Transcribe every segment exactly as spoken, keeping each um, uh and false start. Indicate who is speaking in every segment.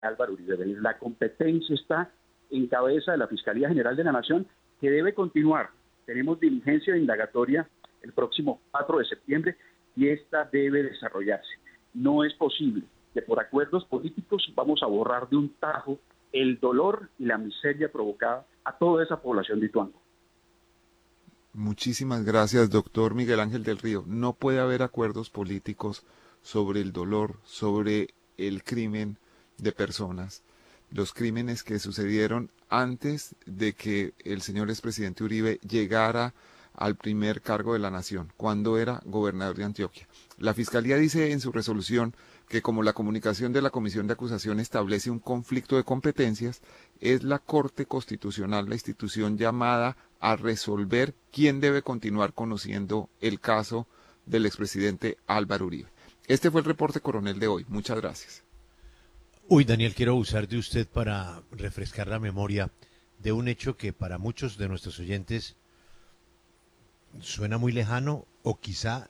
Speaker 1: Álvaro Uribe Vélez. La competencia está en cabeza de la Fiscalía General de la Nación, que debe continuar. Tenemos diligencia de indagatoria el próximo cuatro de septiembre y esta debe desarrollarse. No es posible que por acuerdos políticos vamos a borrar de un tajo el dolor y la miseria provocada a toda esa población de Ituango.
Speaker 2: Muchísimas gracias, doctor Miguel Ángel del Río. No puede haber acuerdos políticos sobre el dolor, sobre el crimen de personas, los crímenes que sucedieron antes de que el señor expresidente Uribe llegara al primer cargo de la nación, cuando era gobernador de Antioquia. La Fiscalía dice en su resolución que como la comunicación de la Comisión de Acusación establece un conflicto de competencias, es la Corte Constitucional la institución llamada a resolver quién debe continuar conociendo el caso del expresidente Álvaro Uribe. Este fue el reporte coronel de hoy. Muchas gracias.
Speaker 3: Uy, Daniel, quiero usar de usted para refrescar la memoria de un hecho que para muchos de nuestros oyentes suena muy lejano o quizá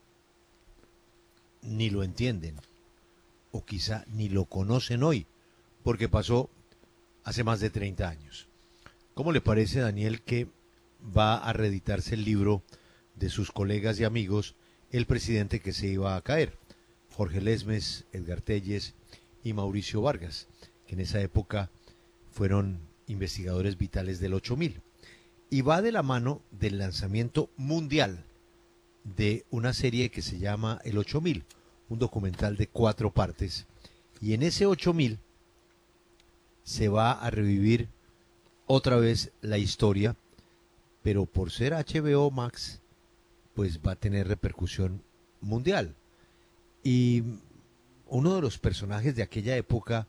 Speaker 3: ni lo entienden o quizá ni lo conocen hoy, porque pasó hace más de treinta años. ¿Cómo le parece, Daniel, que va a reeditarse el libro de sus colegas y amigos, El presidente que se iba a caer? Jorge Lesmes, Edgar Telles y Mauricio Vargas, que en esa época fueron investigadores vitales del ocho mil. Y va de la mano del lanzamiento mundial de una serie que se llama El ocho mil, un documental de cuatro partes. Y en ese ocho mil se va a revivir otra vez la historia, pero por ser H B O Max, pues va a tener repercusión mundial. Y uno de los personajes de aquella época,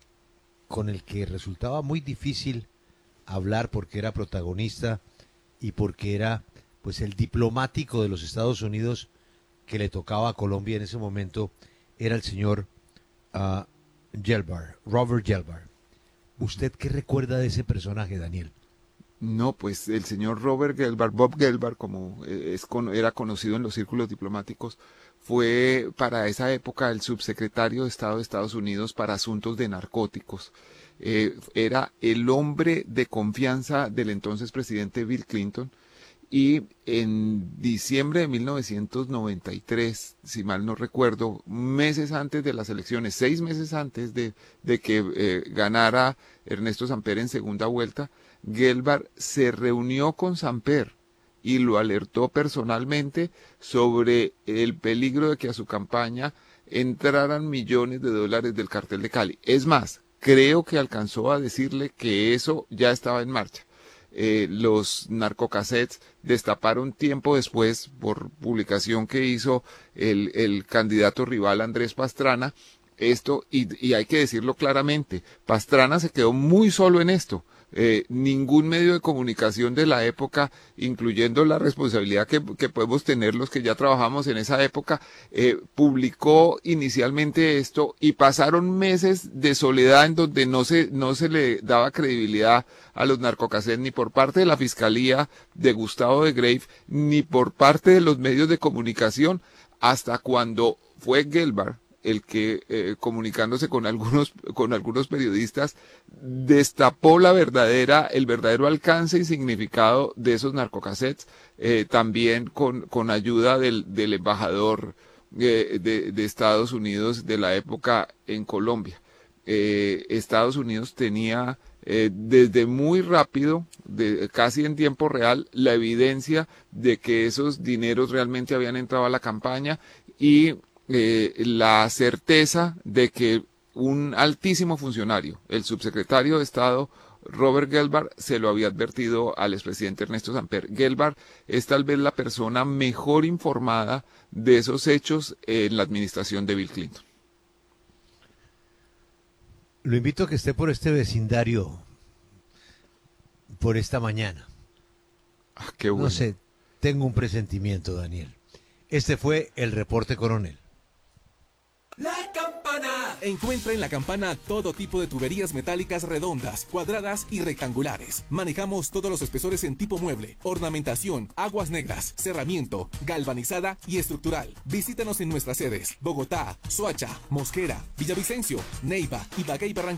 Speaker 3: con el que resultaba muy difícil hablar porque era protagonista y porque era pues el diplomático de los Estados Unidos que le tocaba a Colombia en ese momento, era el señor uh, Gelbar, Robert Gelbar. ¿Usted qué recuerda de ese personaje, Daniel?
Speaker 2: No, pues el señor Robert Gelbar, Bob Gelbar, como es, era conocido en los círculos diplomáticos, fue para esa época el subsecretario de Estado de Estados Unidos para asuntos de narcóticos. Eh, era el hombre de confianza del entonces presidente Bill Clinton, y en diciembre de mil novecientos noventa y tres, si mal no recuerdo, meses antes de las elecciones, seis meses antes de, de que eh, ganara Ernesto Samper en segunda vuelta, Gelbar se reunió con Samper y lo alertó personalmente sobre el peligro de que a su campaña entraran millones de dólares del cartel de Cali. Es más, creo que alcanzó a decirle que eso ya estaba en marcha. Eh, los narcocassettes destaparon tiempo después, por publicación que hizo el, el candidato rival Andrés Pastrana, esto, y, y hay que decirlo claramente, Pastrana se quedó muy solo en esto. Eh, ningún medio de comunicación de la época, incluyendo la responsabilidad que, que podemos tener los que ya trabajamos en esa época, eh, publicó inicialmente esto y pasaron meses de soledad en donde no se, no se le daba credibilidad a los narcocassettes ni por parte de la Fiscalía de Gustavo de Grave ni por parte de los medios de comunicación, hasta cuando fue Gelbar el que eh, comunicándose con algunos con algunos periodistas destapó la verdadera el verdadero alcance y significado de esos narcocassettes, eh, también con con ayuda del del embajador eh, de, de Estados Unidos de la época en Colombia. Eh, Estados Unidos tenía eh, desde muy rápido, de, casi en tiempo real, la evidencia de que esos dineros realmente habían entrado a la campaña y Eh, la certeza de que un altísimo funcionario, el subsecretario de Estado Robert Gelbar, se lo había advertido al expresidente Ernesto Samper. Gelbar es tal vez la persona mejor informada de esos hechos en la administración de Bill Clinton.
Speaker 3: Lo invito a que esté por este vecindario por esta mañana.
Speaker 2: Ah, qué bueno.
Speaker 3: No sé, tengo un presentimiento, Daniel. Este fue el reporte coronel.
Speaker 4: La campana Encuentra en La Campana todo tipo de tuberías metálicas redondas, cuadradas y rectangulares. Manejamos todos los espesores en tipo mueble, ornamentación, aguas negras, cerramiento, galvanizada y estructural. Visítanos en nuestras sedes: Bogotá, Soacha, Mosquera, Villavicencio, Neiva, Ibagué y Barranquilla.